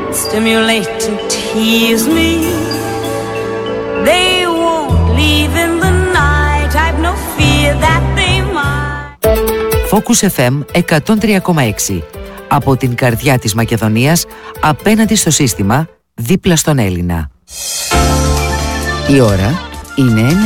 stimulate to tease me. They won't leave in the night. I've no fear that they might. Focus FM 103,6. Από την καρδιά της Μακεδονίας, απέναντι στο σύστημα, δίπλα στον Έλληνα. Η ώρα είναι 9.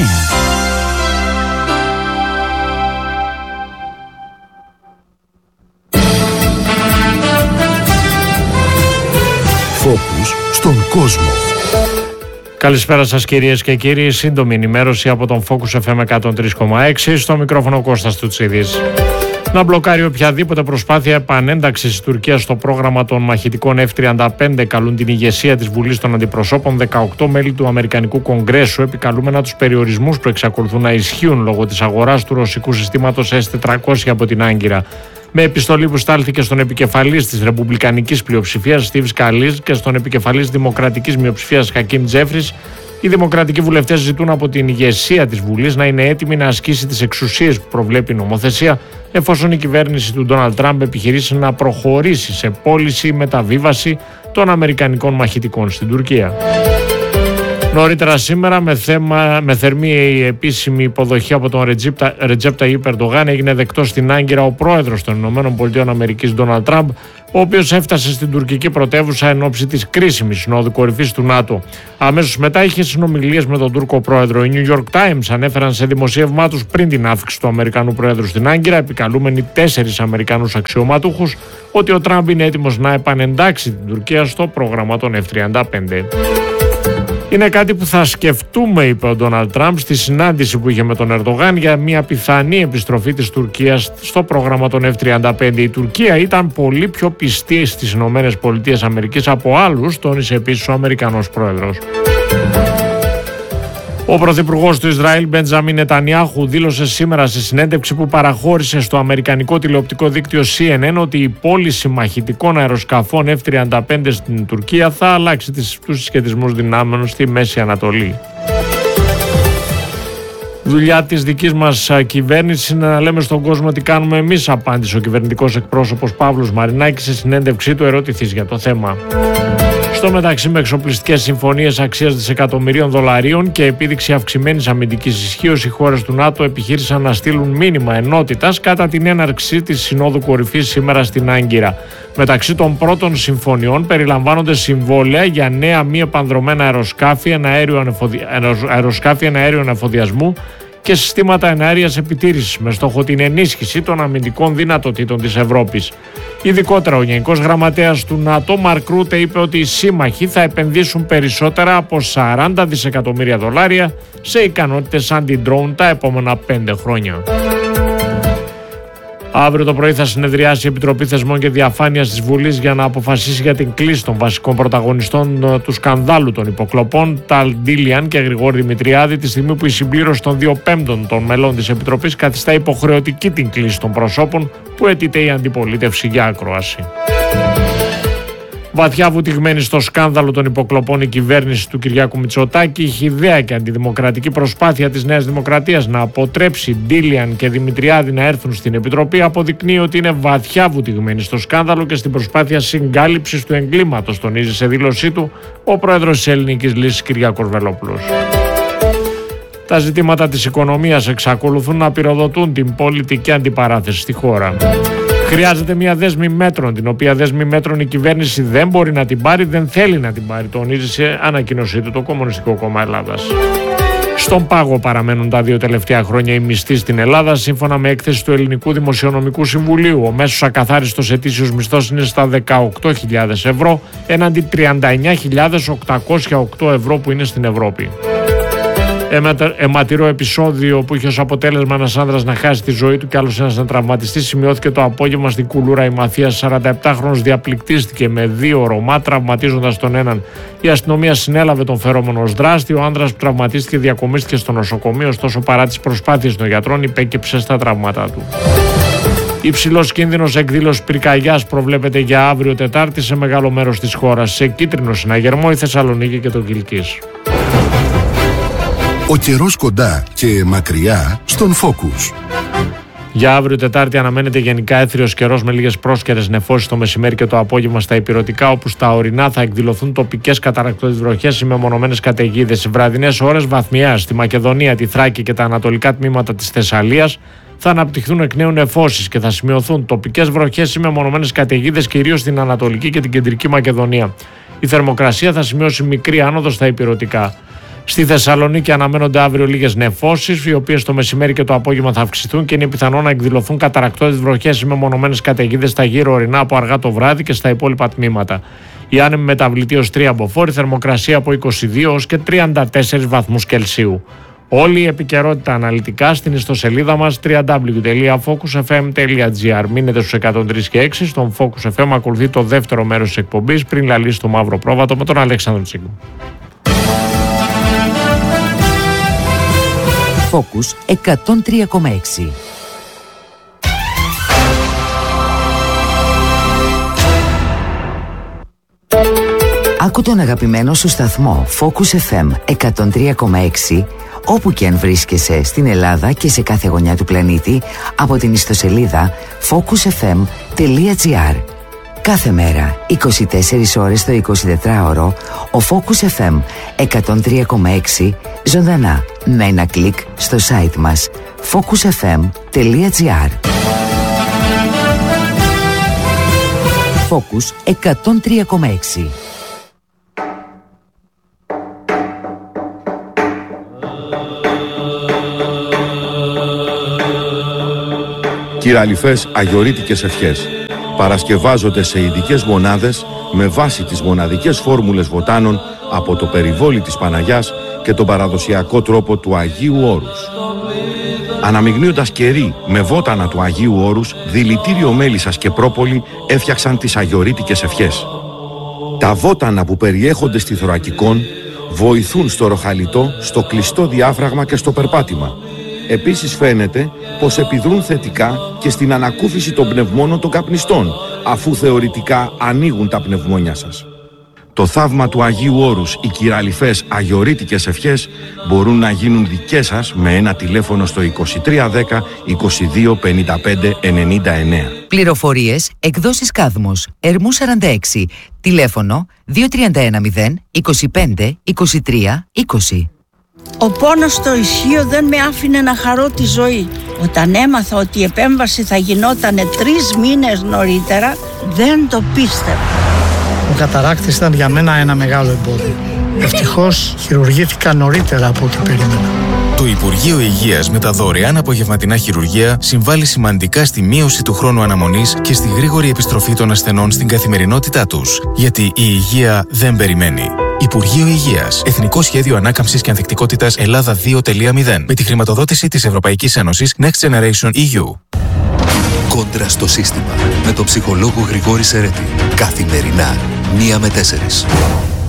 Focus στον κόσμο. Καλησπέρα σας κυρίες και κύριοι, σύντομη ενημέρωση από τον Focus FM 103,6, στο μικρόφωνο Κώστας Τουτσίδης. Να μπλοκάρει οποιαδήποτε προσπάθεια επανένταξης της Τουρκίας στο πρόγραμμα των μαχητικών F-35 καλούν την ηγεσία της Βουλής των Αντιπροσώπων 18 μέλη του Αμερικανικού Κογκρέσου, επικαλούμενα τους περιορισμούς που εξακολουθούν να ισχύουν λόγω της αγοράς του ρωσικού συστήματος S-400 από την Άγκυρα. Με επιστολή που στάλθηκε στον επικεφαλής της Ρεπουμπλικανικής πλειοψηφίας Στίβ Σκαλίζ και στον επικεφαλής Δημοκρατικής μειοψηφίας Χακίμ Τζέφρις, οι δημοκρατικοί βουλευτές ζητούν από την ηγεσία της Βουλής να είναι έτοιμη να ασκήσει τις εξουσίες που προβλέπει η νομοθεσία, εφόσον η κυβέρνηση του Ντόναλντ Τραμπ επιχειρήσει να προχωρήσει σε πώληση ή μεταβίβαση των αμερικανικών μαχητικών στην Τουρκία. Νωρίτερα σήμερα, με θερμή επίσημη υποδοχή από τον Ρετζέπ Ταγιίπ Ερντογάν, έγινε δεκτός στην Άγκυρα ο πρόεδρος των ΗΠΑ Ντόναλντ Τραμπ, ο οποίος έφτασε στην τουρκική πρωτεύουσα εν ώψη της κρίσιμης συνόδου κορυφής του ΝΑΤΟ. Αμέσως μετά είχε συνομιλίες με τον Τούρκο πρόεδρο. Οι New York Times ανέφεραν σε δημοσίευμά τους πριν την άφιξη του Αμερικανού πρόεδρου στην Άγκυρα, επικαλούμενοι 4 Αμερικανούς αξιωματούχους, ότι ο Τραμπ είναι έτοιμος να επανεντάξει την Τουρκία στο πρόγραμμα των F-35. Είναι κάτι που θα σκεφτούμε, είπε ο Ντόναλντ Τραμπ στη συνάντηση που είχε με τον Ερντογάν για μια πιθανή επιστροφή της Τουρκίας στο πρόγραμμα των F-35. Η Τουρκία ήταν πολύ πιο πιστή στις ΗΠΑ από άλλους, τόνισε επίσης ο Αμερικανός πρόεδρος. Ο πρωθυπουργός του Ισραήλ, Μπεντζαμίν Νετανιάχου, δήλωσε σήμερα σε συνέντευξη που παραχώρησε στο αμερικανικό τηλεοπτικό δίκτυο CNN ότι η πώληση μαχητικών αεροσκαφών F-35 στην Τουρκία θα αλλάξει τους συσχετισμούς δυνάμεων στη Μέση Ανατολή. Δουλειά της δικής μας κυβέρνησης είναι να λέμε στον κόσμο τι κάνουμε εμείς, απάντησε ο κυβερνητικός εκπρόσωπος Παύλος Μαρινάκης σε συνέντευξή του, ερωτηθείς για το θέμα. Στο μεταξύ, με εξοπλιστικές συμφωνίες αξίας δισεκατομμυρίων δολαρίων και επίδειξη αυξημένης αμυντικής ισχύως, οι χώρες του ΝΑΤΟ επιχείρησαν να στείλουν μήνυμα ενότητας κατά την έναρξη της Συνόδου Κορυφής σήμερα στην Άγκυρα. Μεταξύ των πρώτων συμφωνιών περιλαμβάνονται συμβόλαια για νέα μη επανδρωμένα αεροσκάφη εναέριων εφοδιασμού και συστήματα εναέριας επιτήρησης με στόχο την ενίσχυση των αμυντικών δυνατοτήτων της Ευρώπης. Ειδικότερα, ο Γενικός Γραμματέας του ΝΑΤΟ, Μαρκ Ρούτε, είπε ότι οι σύμμαχοι θα επενδύσουν περισσότερα από 40 δισεκατομμύρια δολάρια σε ικανότητες αντι-drone τα επόμενα 5 χρόνια. Αύριο το πρωί θα συνεδριάσει η Επιτροπή Θεσμών και Διαφάνειας της Βουλής για να αποφασίσει για την κλίση των βασικών πρωταγωνιστών του σκανδάλου των υποκλοπών, Ταλ Ντίλιαν και Γρηγόρη Δημητριάδη, τη στιγμή που η συμπλήρωση των 2/5 των μελών της Επιτροπής καθιστά υποχρεωτική την κλίση των προσώπων που αιτείται η αντιπολίτευση για ακρόαση. Βαθιά βουτυγμένη στο σκάνδαλο των υποκλοπών, η κυβέρνηση του Κυριάκου Μητσοτάκη είχε ιδέα και αντιδημοκρατική προσπάθεια της Νέας Δημοκρατίας να αποτρέψει Ντίλιαν και Δημητριάδη να έρθουν στην Επιτροπή αποδεικνύει ότι είναι βαθιά βουτυγμένη στο σκάνδαλο και στην προσπάθεια συγκάλυψης του εγκλήματος, τονίζει σε δήλωσή του ο πρόεδρος της Ελληνικής Λύσης Κυριάκος Βελόπουλος. Τα ζητήματα της οικονομίας εξακολουθούν να πυροδοτούν την πολιτική αντιπαράθεση στη χώρα. Χρειάζεται μια δέσμη μέτρων, την οποία δέσμη μέτρων η κυβέρνηση δεν μπορεί να την πάρει, δεν θέλει να την πάρει, τονίζει σε ανακοίνωσή του το Κομμουνιστικό Κόμμα Ελλάδας. Στον πάγο παραμένουν τα 2 τελευταία χρόνια οι μισθοί στην Ελλάδα, σύμφωνα με έκθεση του Ελληνικού Δημοσιονομικού Συμβουλίου. Ο μέσος ακαθάριστος ετήσιος μισθός είναι στα 18.000 ευρώ, έναντι 39.808 ευρώ που είναι στην Ευρώπη. Αιματηρό επεισόδιο που είχε ως αποτέλεσμα ένας άνδρας να χάσει τη ζωή του και άλλος ένας να τραυματιστεί σημειώθηκε το απόγευμα στην Κουλούρα. Η Μαθίας, 47χρονος, διαπληκτίστηκε με 2 Ρωμά, τραυματίζοντας τον έναν. Η αστυνομία συνέλαβε τον φερόμενο ως δράστη. Ο άνδρας που τραυματίστηκε διακομίστηκε στο νοσοκομείο, ωστόσο παρά τις προσπάθειες των γιατρών υπέκυψε στα τραύματά του. Υψηλός κίνδυνος εκδήλωσης πυρκαγιάς προβλέπεται για αύριο Τετάρτη σε μεγάλο μέρος της χώρας. Σε κίτρινο συναγερμό η Θεσσαλονίκη και το Κιλκής. Ο καιρός κοντά και μακριά στον Focus. Για αύριο Τετάρτη αναμένεται γενικά έθριος καιρός με λίγες πρόσκαιρες νεφώσεις το μεσημέρι και το απόγευμα στα ηπειρωτικά, όπου στα ορεινά θα εκδηλωθούν τοπικές καταρρακτώδεις βροχές ή μεμονωμένες καταιγίδες. Σε βραδινές ώρες βαθμιαία στη Μακεδονία, τη Θράκη και τα ανατολικά τμήματα της Θεσσαλίας θα αναπτυχθούν εκ νέου νεφώσεις και θα σημειωθούν τοπικές βροχές ή μεμονωμένες καταιγίδες κυρίως στην Ανατολική και την Κεντρική Μακεδονία. Η θερμοκρασία θα σημειώσει μικρή άνοδο στα ηπειρωτικά. Στη Θεσσαλονίκη αναμένονται αύριο λίγες νεφώσεις, οι οποίες το μεσημέρι και το απόγευμα θα αυξηθούν και είναι πιθανό να εκδηλωθούν καταρρακτώδεις βροχές ή μεμονωμένες καταιγίδες στα γύρω ορεινά από αργά το βράδυ και στα υπόλοιπα τμήματα. Η άνεμη μεταβλητή ως 3 μποφόρ, θερμοκρασία από 22 ως και 34 βαθμούς Κελσίου. Όλη η επικαιρότητα αναλυτικά στην ιστοσελίδα μας www.focusfm.gr. Μείνετε στους 103 και 6. Στον Focus FM ακολουθεί το δεύτερο μέρος της εκπομπής πριν λαλήσει το μαύρο πρόβατο με τον Αλέξανδρο Τσίγκο. Focus 103,6. Άκου τον αγαπημένο σου σταθμό Focus FM 103,6 όπου και αν βρίσκεσαι στην Ελλάδα και σε κάθε γωνιά του πλανήτη από την ιστοσελίδα focusfm.gr. Κάθε μέρα, 24 ώρες το 24ωρο, ο Focus FM 103,6 ζωντανά με ένα κλικ στο site μας focusfm.gr. Focus 103,6. Κυραλιφές αγιορείτικες ευχές παρασκευάζονται σε ειδικές μονάδες με βάση τις μοναδικές φόρμουλες βοτάνων από το περιβόλι της Παναγιάς και τον παραδοσιακό τρόπο του Αγίου Όρους. Αναμειγνύοντας κερί με βότανα του Αγίου Όρους, δηλητήριο μέλισσας και πρόπολη έφτιαξαν τις αγιορείτικες ευχές. Τα βότανα που περιέχονται στη θωρακικόν βοηθούν στο ροχαλιτό, στο κλειστό διάφραγμα και στο περπάτημα. Επίσης φαίνεται πως επιδρούν θετικά και στην ανακούφιση των πνευμόνων των καπνιστών, αφού θεωρητικά ανοίγουν τα πνευμόνια σας. Το θαύμα του Αγίου Όρους, οι κυραλιφές αγιορείτικες ευχές μπορούν να γίνουν δικές σας με ένα τηλέφωνο στο 2310 22 55 99. Πληροφορίες, εκδόσεις Κάδμος, Ερμού 46, τηλέφωνο 2310 25 23 20. Ο πόνος στο ισχύο δεν με άφηνε να χαρώ τη ζωή. Όταν έμαθα ότι η επέμβαση θα γινόταν 3 μήνες νωρίτερα, δεν το πίστευα. Ο καταράκτης ήταν για μένα ένα μεγάλο εμπόδιο. Ευτυχώς χειρουργήθηκα νωρίτερα από ό,τι περίμενα. Το Υπουργείο Υγείας με τα δωρεάν απογευματινά χειρουργεία συμβάλλει σημαντικά στη μείωση του χρόνου αναμονής και στη γρήγορη επιστροφή των ασθενών στην καθημερινότητά τους. Γιατί η υγεία δεν περιμένει. Υπουργείο Υγείας. Εθνικό Σχέδιο Ανάκαμψης και Ανθεκτικότητας Ελλάδα 2.0. Με τη χρηματοδότηση της Ευρωπαϊκής Ένωσης Next Generation EU. Κόντρα στο σύστημα. Με τον ψυχολόγο Γρηγόρη Σερέτη. Καθημερινά, 1 με 4.